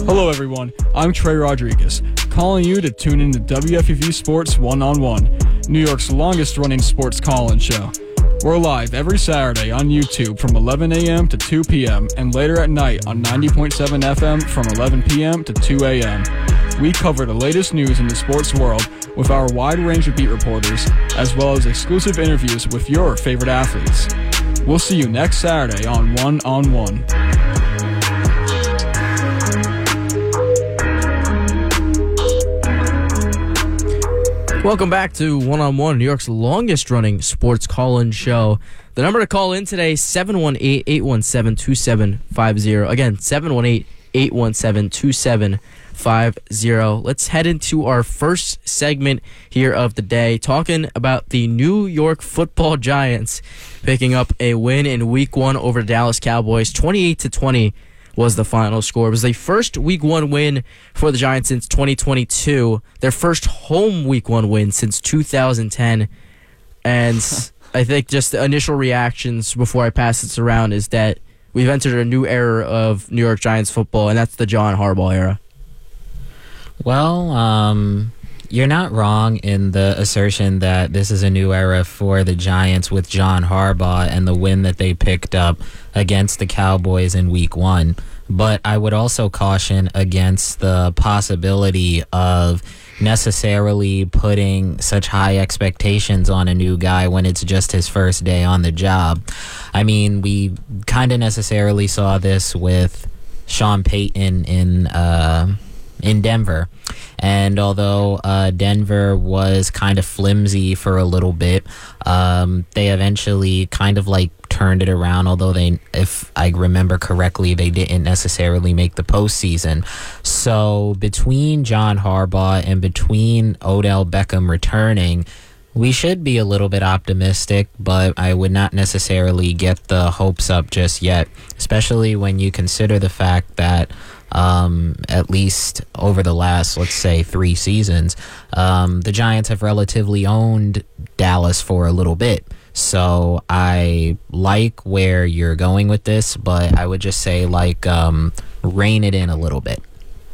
Hello everyone, I'm Trey Rodriguez, calling you to tune in to WFUV Sports One-on-One, New York's longest running sports call-in show. We're live every Saturday on YouTube from 11 a.m. to 2 p.m. and later at night on 90.7 FM from 11 p.m. to 2 a.m. We cover the latest news in the sports world with our wide range of beat reporters, as well as exclusive interviews with your favorite athletes. We'll see you next Saturday on One-on-One. Welcome back to One-on-One, New York's longest-running sports call-in show. The number to call in today, 718-817-2750. Again, 718-817-2750. Let's head into our first segment here of the day, talking about the New York Football Giants picking up a win in Week 1 over Dallas Cowboys. 28-20 was the final score. It was the first Week 1 win for the Giants since 2022. Their first home Week 1 win since 2010. And I think just the initial reactions before I pass this around is that we've entered a new era of New York Giants football, and that's the John Harbaugh era. Well, you're not wrong in the assertion that this is a new era for the Giants with John Harbaugh and the win that they picked up against the Cowboys in Week 1. But I would also caution against the possibility of necessarily putting such high expectations on a new guy when it's just his first day on the job. I mean, we kind of necessarily saw this with Sean Payton in Denver. And although Denver was kind of flimsy for a little bit, they eventually kind of like turned it around, although they, if I remember correctly, they didn't necessarily make the postseason. So between John Harbaugh and between Odell Beckham returning, we should be a little bit optimistic, but I would not necessarily get the hopes up just yet, especially when you consider the fact that at least over the last, let's say, 3 seasons, the Giants have relatively owned Dallas for a little bit. So I like where you're going with this, but I would just say, like, rein it in a little bit.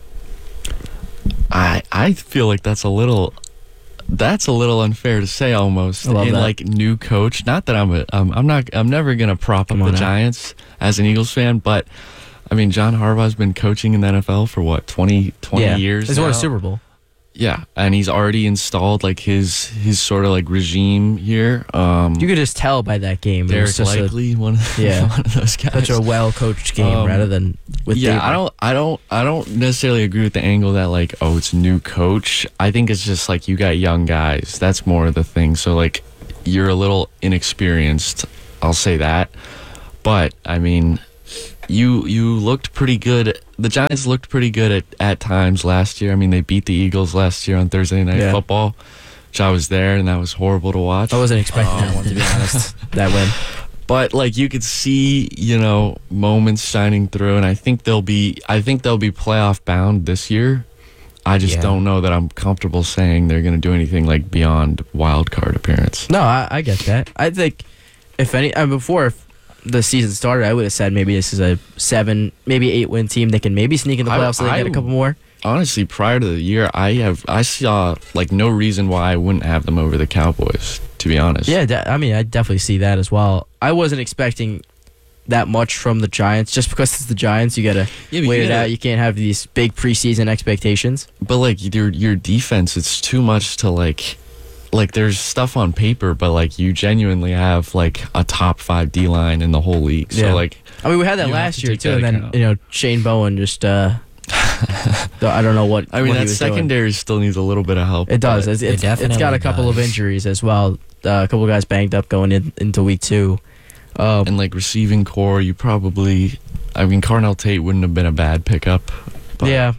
I feel like that's a little unfair to say almost. In that. Like new coach. Not that I'm never gonna prop up the Giants as an Eagles fan, but I mean John Harbaugh's been coaching in the NFL for what 20 years. He's won a Super Bowl. Yeah, and he's already installed like his sort of like regime here. You could just tell by that game. Derek's likely one of those guys. Such a well-coached game rather than with David. I don't necessarily agree with the angle that like, oh, it's a new coach. I think it's just like you got young guys. That's more of the thing. So like you're a little inexperienced. I'll say that. But I mean, you looked pretty good. The Giants looked pretty good at times last year. I mean, they beat the Eagles last year on Thursday Night Football, which I was there, and that was horrible to watch. I wasn't expecting that one, to be honest, that win. But like you could see, moments shining through, and I think they'll be playoff bound this year. I just don't know that I'm comfortable saying they're going to do anything like beyond wild card appearance. No, I get that. I think if before the season started, I would have said maybe this is a 7, maybe 8 win team that can maybe sneak in the playoffs so they get a couple more. Honestly, prior to the year, I saw like no reason why I wouldn't have them over the Cowboys, to be honest. Yeah, I mean, I definitely see that as well. I wasn't expecting that much from the Giants. Just because it's the Giants, you gotta wait it out. You can't have these big preseason expectations. But like your defense, it's too much to like there's stuff on paper, but like you genuinely have like a top 5 D line in the whole league. So like, I mean, we had that last year too, and then Shane Bowen just I don't know what. I mean, what that secondary still needs a little bit of help. It does. It's got a couple of injuries as well. A couple of guys banged up going into Week 2. And like receiving core, you probably, I mean, Carnell Tate wouldn't have been a bad pickup. But,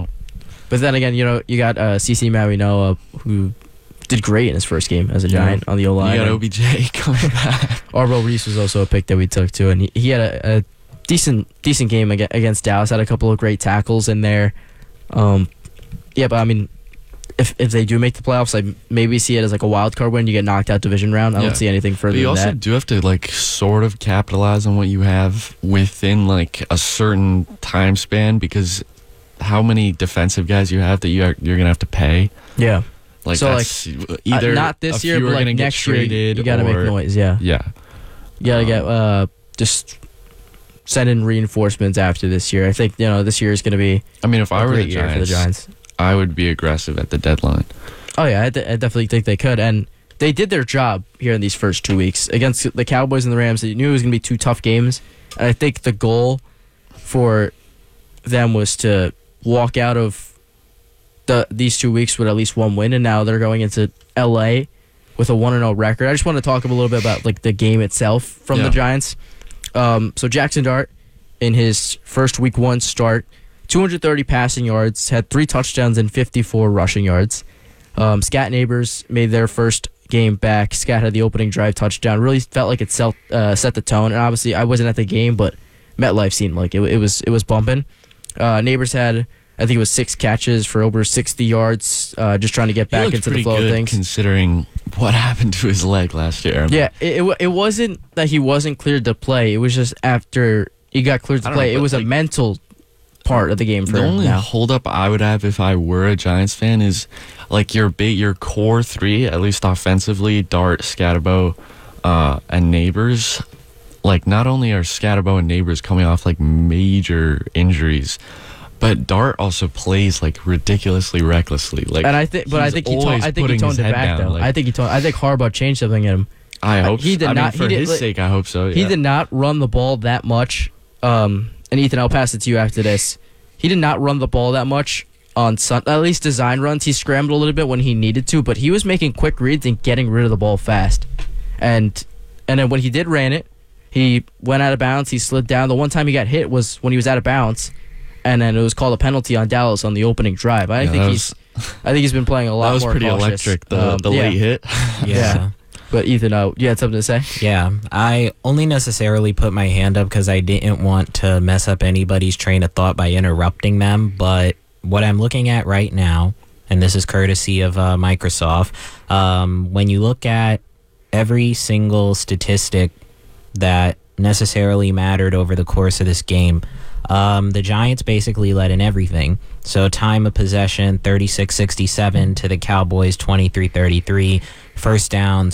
But then again, you got CeCe Marinoa, who did great in his first game as a Giant on the O-line. You got OBJ coming back. Arbo Reese was also a pick that we took too, and he had a decent game against Dallas. Had a couple of great tackles in there. But I mean, if they do make the playoffs, I maybe see it as like a wild card win. You get knocked out division round. I don't see anything further than that. You also do have to like sort of capitalize on what you have within like a certain time span, because how many defensive guys you have that you're gonna have to pay. Yeah. Like So, that's either not this a year, few but are like gonna get next year, traded you got to make or- noise. Yeah. Yeah. You got to get just send in reinforcements after this year. I think this year is going to be I mean, if I a were great the year for the Giants, Giants. I would be aggressive at the deadline. Oh yeah, I definitely think they could, and they did their job here in these first 2 weeks against the Cowboys and the Rams. They knew it was going to be two tough games, and I think the goal for them was to walk out of these 2 weeks with at least one win, and now they're going into LA with a 1-0 record. I just want to talk a little bit about like the game itself from the Giants. So Jackson Dart, in his first week 1 start, 230 passing yards, had 3 touchdowns and 54 rushing yards. Scat Neighbors made their first game back. Scat had the opening drive touchdown. Really felt like it set the tone. And obviously, I wasn't at the game, but MetLife seemed like it was bumping. Neighbors had, I think it was 6 catches for over 60 yards, just trying to get back into the flow of things. Considering what happened to his leg last year. Yeah, it wasn't that he wasn't cleared to play. It was just after he got cleared to play. It was a mental part of the game for the him only now. holdup I would have if I were a Giants fan is like your core 3, at least offensively, Dart, Scatterbo, and Neighbors. Like, not only are Scatterbo and Neighbors coming off like major injuries, but Dart also plays like ridiculously recklessly. Like, And I think he toned it back though. I think Harbaugh changed something in him. I hope he did I not. mean, for his sake, I hope so. He yeah. did not run the ball that much. And Ethan, I'll pass it to you after this. He did not run the ball that much on at least design runs. He scrambled a little bit when he needed to, but he was making quick reads and getting rid of the ball fast. And then when he did ran it, he went out of bounds. He slid down. The one time he got hit was when he was out of bounds, and then it was called a penalty on Dallas on the opening drive. I think he's been playing a lot more That was pretty cautious. electric. The late hit. Yeah. But Ethan, you had something to say? Yeah, I only necessarily put my hand up because I didn't want to mess up anybody's train of thought by interrupting them. But what I'm looking at right now, and this is courtesy of Microsoft, when you look at every single statistic that necessarily mattered over the course of this game, the Giants basically led in everything. So time of possession, 36-67 to the Cowboys, 23-33. First downs,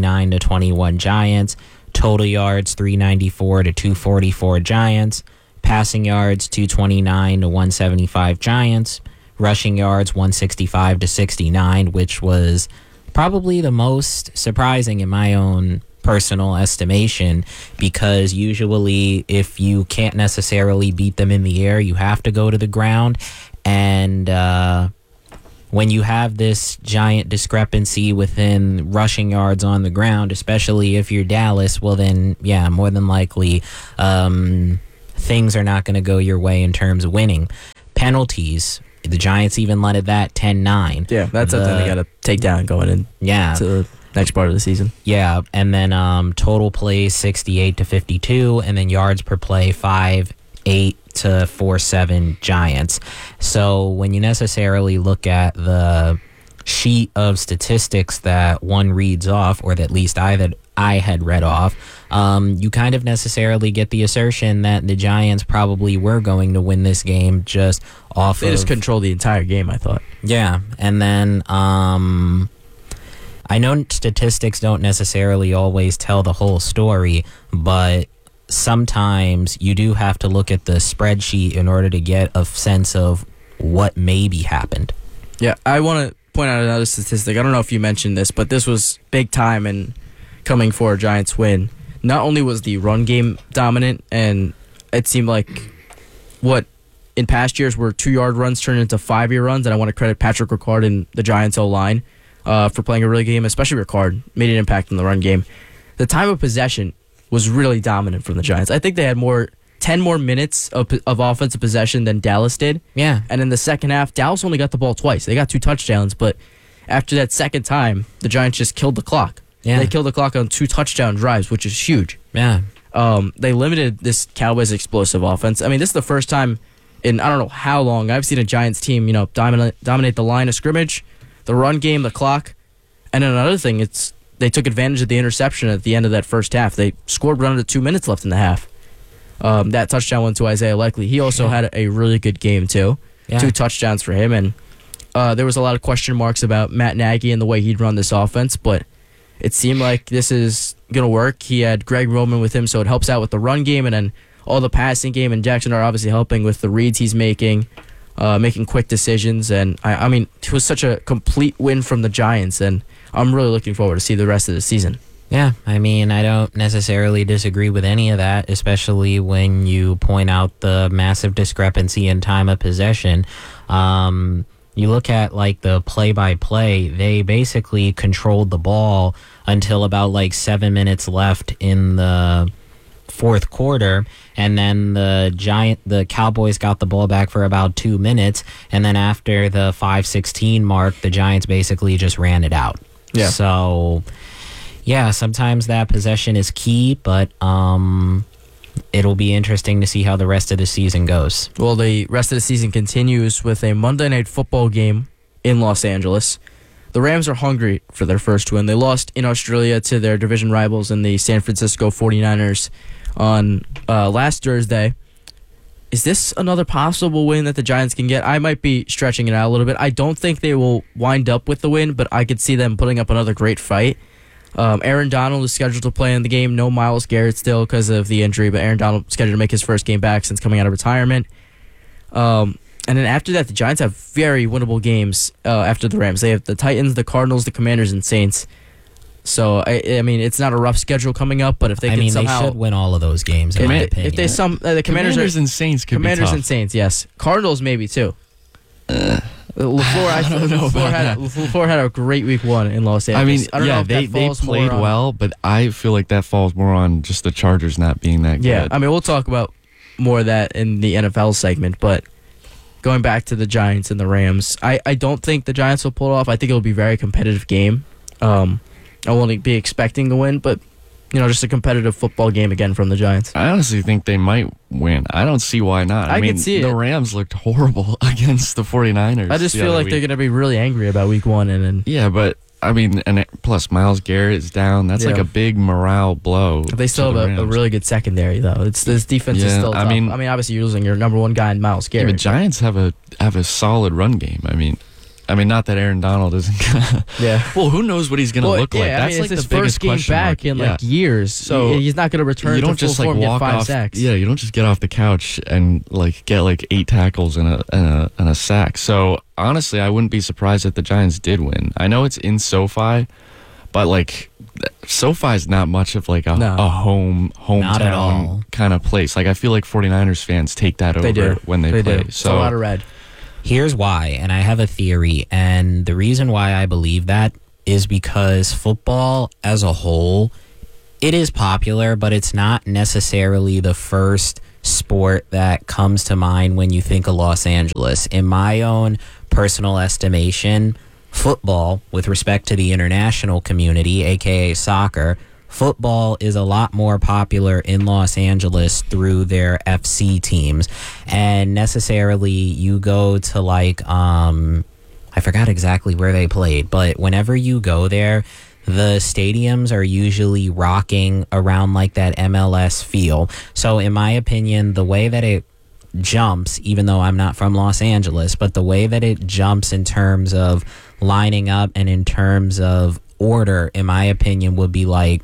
29-21 Giants. Total yards, 394 to 244 Giants. Passing yards, 229 to 175 Giants. Rushing yards, 165 to 69, which was probably the most surprising in my own personal estimation, because usually if you can't necessarily beat them in the air, you have to go to the ground. And when you have this giant discrepancy within rushing yards on the ground, especially if you're Dallas, well then, yeah, more than likely things are not going to go your way in terms of winning. Penalties, the Giants even led at that 10-9. Yeah, that's something they got to take down going in to the next part of the season. Yeah, and then total plays 68 to 52, and then yards per play 5-8 to 4-7 Giants. So when you necessarily look at the sheet of statistics that one reads off, or that at least I had read off, you kind of necessarily get the assertion that the Giants probably were going to win this game just off They just controlled the entire game, I thought. Yeah, and then I know statistics don't necessarily always tell the whole story, but sometimes you do have to look at the spreadsheet in order to get a sense of what maybe happened. Yeah, I want to point out another statistic. I don't know if you mentioned this, but this was big time in coming for a Giants win. Not only was the run game dominant, and it seemed like what in past years were 2-yard runs turned into 5-yard runs, and I want to credit Patrick Ricard and the Giants O-line for playing a really good game, especially Ricard, made an impact in the run game. The time of possession was really dominant from the Giants. I think they had 10 more minutes of offensive possession than Dallas did. Yeah. And in the second half, Dallas only got the ball twice. They got 2 touchdowns, but after that second time, the Giants just killed the clock. Yeah. They killed the clock on 2 touchdown drives, which is huge. Yeah. They limited this Cowboys explosive offense. I mean, this is the first time in I don't know how long I've seen a Giants team, dominate the line of scrimmage, the run game, the clock. And then another thing, they took advantage of the interception at the end of that first half. They scored with under 2 minutes left in the half. That touchdown went to Isaiah Likely. He also had a really good game, too. Yeah. 2 touchdowns for him. And there was a lot of question marks about Matt Nagy and the way he'd run this offense, but it seemed like this is going to work. He had Greg Roman with him, so it helps out with the run game, and then all the passing game, and Jackson are obviously helping with the reads he's making quick decisions. And, I mean, it was such a complete win from the Giants, and I'm really looking forward to see the rest of the season. Yeah, I mean, I don't necessarily disagree with any of that, especially when you point out the massive discrepancy in time of possession. You look at, like, the play-by-play, they basically controlled the ball until about, like, 7 minutes left in the fourth quarter, and then the Cowboys got the ball back for about 2 minutes, and then after the 5:16 mark, the Giants basically just ran it out. Yeah. So, yeah, sometimes that possession is key, but it'll be interesting to see how the rest of the season goes. Well, the rest of the season continues with a Monday Night Football game in Los Angeles. The Rams are hungry for their first win. They lost in Australia to their division rivals in the San Francisco 49ers on last Thursday. Is this another possible win that the Giants can get? I might be stretching it out a little bit. I don't think they will wind up with the win, but I could see them putting up another great fight. Aaron Donald is scheduled to play in the game. No Myles Garrett still because of the injury, but Aaron Donald is scheduled to make his first game back since coming out of retirement. And then after that, the Giants have very winnable games after the Rams. They have the Titans, the Cardinals, the Commanders, and Saints. So, I mean, it's not a rough schedule coming up, but if they can somehow... they should win all of those games, in my opinion. If they the Commanders and Saints could Commanders be tough. and Saints, yes. Cardinals maybe, too. LaFleur had a great week 1 in Los I Angeles. mean, I don't know if they that falls played more on- well, but I feel like that falls more on just the Chargers not being that Yeah, good. I mean, we'll talk about more of that in the NFL segment, but going back to the Giants and the Rams, I don't think the Giants will pull it off. I think it'll be a very competitive game. I won't be expecting to win, but just a competitive football game again from the Giants. I honestly think they might win. I don't see why not. I mean, could see it. the Rams looked horrible against the 49ers. I just the feel other like week. they're going to be really angry about week 1, and then Yeah, but I mean, and plus Myles Garrett is down. That's like Yeah. a big morale blow. they still to have the a Rams. really good secondary, though. This defense is Yeah, still tough. I mean, obviously you're losing your number 1 guy in Myles Yeah, Garrett. but Giants have a solid run game. I mean, not that Aaron Donald isn't gonna. Yeah. Well, who knows what he's gonna look like? I That's mean, like it's his the biggest first game question back mark. in Yeah. like years, So he's not going to return you to don't full just like form, get walk 5 off. sacks. Yeah, you don't just get off the couch and like get like 8 tackles and a sack. So honestly, I wouldn't be surprised if the Giants did win. I know it's in SoFi, but like SoFi is not much of like a Not at hometown all. kind of place. Like I feel like 49ers fans take that over They do. when they play. do. It's a So lot of red. Here's why, and I have a theory, and the reason why I believe that is because football as a whole, it is popular, but it's not necessarily the first sport that comes to mind when you think of Los Angeles. In my own personal estimation, football, with respect to the international community, aka soccer, football is a lot more popular in Los Angeles through their FC teams. And necessarily you go to like, I forgot exactly where they played, but whenever you go there, the stadiums are usually rocking around like that MLS feel. So in my opinion, the way that it jumps, even though I'm not from Los Angeles, but the way that it jumps in terms of lining up and in terms of order, in my opinion, would be like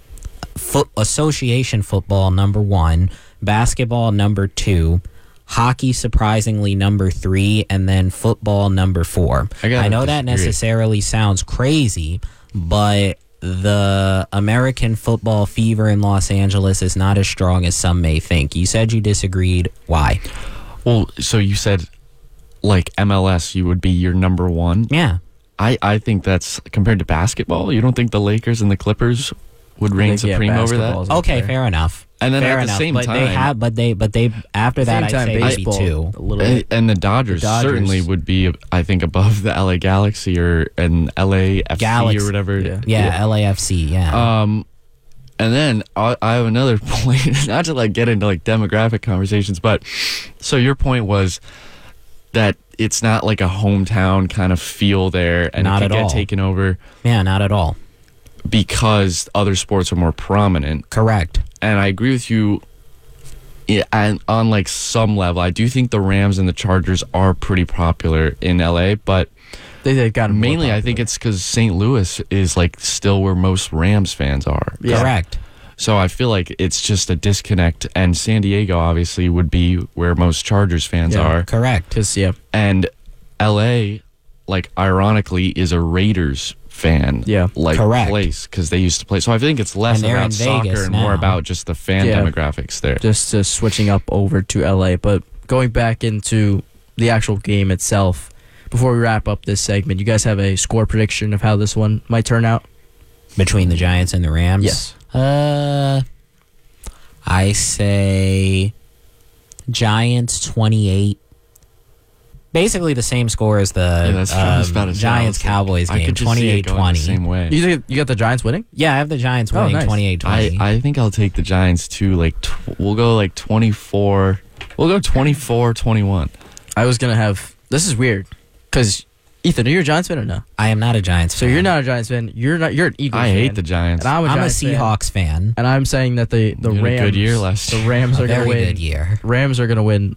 association football number 1, basketball number 2, hockey surprisingly number 3, and then football number 4. I know that necessarily sounds crazy, but the American football fever in Los Angeles is not as strong as some may think. You said you disagreed. Why? Well, so you said like MLS, you would be your number 1. Yeah. I think that's compared to basketball. You don't think the Lakers and the Clippers would reign supreme over that? basketball's up Okay, there. fair enough. And then fair at the maybe same but time, they have, but they after that, I'd Same time, say maybe baseball, 2. a little bit. and the Dodgers, The Dodgers. certainly would be, I think, above the LA Galaxy or an LAFC Galaxy. or whatever. Yeah. LAFC. Yeah. And then I have another point, not to like get into like demographic conversations, but so your point was that it's not like a hometown kind of feel there, and Not it could at get all. taken over yeah, not at all. because other sports are more prominent. Correct. And I agree with you Yeah, and on like some level, I do think the Rams and the Chargers are pretty popular in LA, but They've gotten more mainly I popular. think it's because St. Louis is like still where most Rams fans are. Yeah. Correct. So I feel like it's just a disconnect, and San Diego obviously would be where most Chargers fans Yeah. are, Correct. Because yeah, and LA, like ironically, is a Raiders fan. Yeah. like Correct. place because they used to play. So I think it's less And they're about in soccer Vegas and more now. about just the fan Yeah. demographics there. just switching up over to LA. But going back into the actual game itself, before we wrap up this segment, you guys have a score prediction of how this one might turn out? Between the Giants and the Rams? Yes. I say Giants 28. Basically the same score as Yeah, the that's what I was about to say. I Giants was like, Cowboys I game, could just see it going the 28-20. same way. You got the Giants winning? Yeah, I have the Giants Oh, winning nice. 28-20. I think I'll take the Giants too. Like we'll go like 24. We'll go 24-21. I was gonna have. This is weird, because Ethan, are you a Giants fan or no? I am not a Giants So fan. you're not a Giants fan. You're not. You're an Eagles I fan. hate the Giants. And I'm a I'm a Giants fan. Seahawks fan. And I'm saying that the You had a Rams. good year last The year. Rams A are gonna very win. good year. Rams are gonna win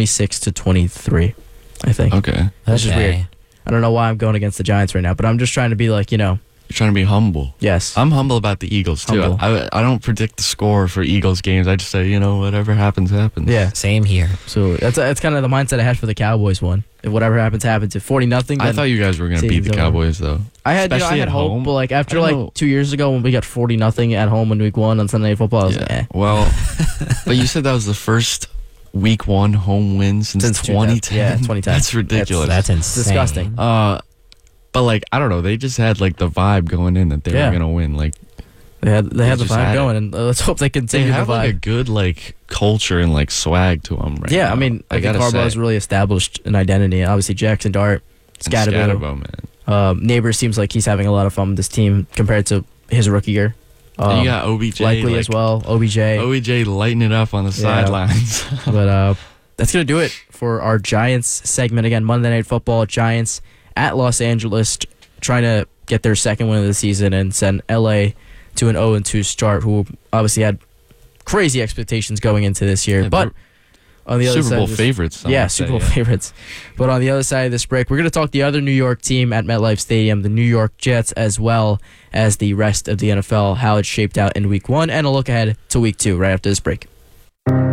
26-23. I think. Okay, This is Okay. weird. I don't know why I'm going against the Giants right now, but I'm just trying to be like, you're trying to be humble. yes. I'm humble about the Eagles too. Humble. I don't predict the score for Eagles games. I just say whatever happens happens. Yeah. Same here. So that's kind of the mindset I had for the Cowboys one. If whatever happens, happens. If 40-0, I thought you guys were gonna beat season's the over. Cowboys though. I had especially at hope, home. but like after I like don't know. 2 years ago when we got 40-0 at home in week 1 on Sunday Night Football, I was like, eh. Well, but you said that was the first week 1 home win since 2010. Yeah, 2010. That's ridiculous. That's insane. disgusting. But like I don't know, they just had like the vibe going in that they Yeah. were gonna win. Like They had the just vibe had going, and let's hope they they continue the have vibe. like a good like culture and like swag to them. Right Yeah, now. I mean, I think gotta Harbaugh's say. really established an identity. Obviously, Jackson Dart, And Scatterbo. man. Neighbors seems like he's having a lot of fun with this team compared to his rookie year. And you got OBJ likely like, as well. OBJ. OBJ lighting it up on the sidelines. But that's going to do it for our Giants segment. Again, Monday Night Football, Giants at Los Angeles, trying to get their second win of the season and send LA to an 0-2 start, who obviously had crazy expectations going into this year. Yeah, but on the other Super side Bowl of this- favorites. some Yeah, would Super say, Bowl favorites. But on the other side of this break, we're going to talk the other New York team at MetLife Stadium, the New York Jets, as well as the rest of the NFL, how it shaped out in week 1, and a look ahead to week 2 right after this break.